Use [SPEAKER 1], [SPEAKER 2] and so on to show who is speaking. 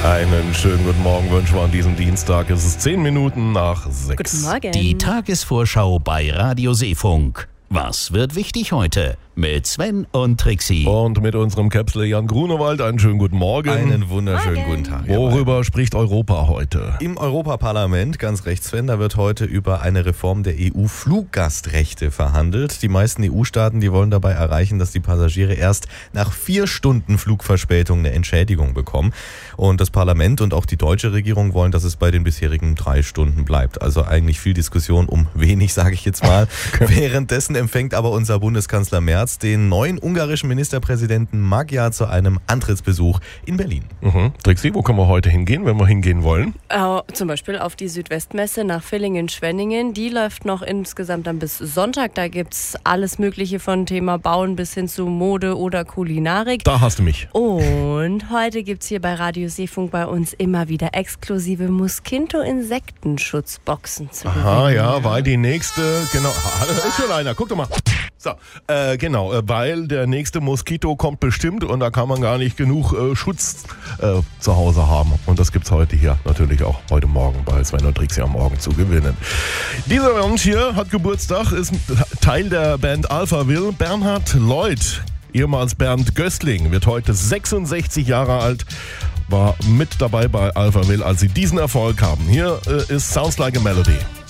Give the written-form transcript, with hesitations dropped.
[SPEAKER 1] Einen schönen guten Morgen wünschen wir an diesem Dienstag. Es ist 10 Minuten nach 6.
[SPEAKER 2] Guten Morgen.
[SPEAKER 3] Die Tagesvorschau bei Radio Seefunk. Was wird wichtig heute? Mit Sven und Trixie.
[SPEAKER 1] Und mit unserem Käpsler Jan Grunewald einen schönen guten Morgen.
[SPEAKER 4] Einen wunderschönen guten Tag.
[SPEAKER 1] Worüber spricht Europa heute?
[SPEAKER 4] Im Europaparlament, ganz rechts, Sven, da wird heute über eine Reform der EU-Fluggastrechte verhandelt. Die meisten EU-Staaten, die wollen dabei erreichen, dass die Passagiere erst nach 4 Stunden Flugverspätung eine Entschädigung bekommen. Und das Parlament und auch die deutsche Regierung wollen, dass es bei den bisherigen 3 Stunden bleibt. Also eigentlich viel Diskussion um wenig, sage ich jetzt mal. Währenddessen empfängt aber unser Bundeskanzler Merz den neuen ungarischen Ministerpräsidenten Magyar zu einem Antrittsbesuch in Berlin.
[SPEAKER 1] Trixie, wo können wir heute hingehen, wenn wir hingehen wollen?
[SPEAKER 2] Zum Beispiel auf die Südwestmesse nach Villingen-Schwenningen. Die läuft noch insgesamt dann bis Sonntag. Da gibt es alles Mögliche von Thema Bauen bis hin zu Mode oder Kulinarik.
[SPEAKER 1] Da hast du mich.
[SPEAKER 2] Und heute gibt es hier bei Radio Seefunk bei uns immer wieder exklusive Moskito-Insektenschutzboxen zu gewinnen.
[SPEAKER 1] Aha, ja, weil die nächste, genau, da ist schon einer, guck doch mal. So, genau, weil der nächste Moskito kommt bestimmt und da kann man gar nicht genug Schutz zu Hause haben. Und das gibt's heute hier natürlich auch heute Morgen bei Sven und Trixie am Morgen zu gewinnen. Dieser Mensch hier hat Geburtstag, ist Teil der Band Alphaville. Bernhard Lloyd, ehemals Bernd Gößling, wird heute 66 Jahre alt. War mit dabei bei Alphaville, als sie diesen Erfolg haben. Hier ist Sounds Like a Melody.